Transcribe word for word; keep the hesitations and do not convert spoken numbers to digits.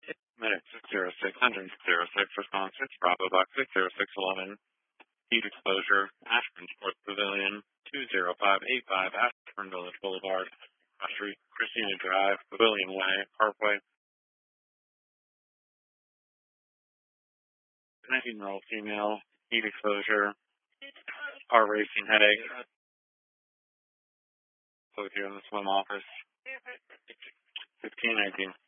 Minute six zero six, engine six zero six, response six, Bravo Box six zero six eleven, heat exposure, Ashburn Sports Pavilion, two zero five eight five, Ashburn Village Boulevard, Street, Christina Drive, Pavilion Way, Parkway. nineteen-year-old female, heat exposure, heart racing, headache. So here in the swim office, fifteen nineteen.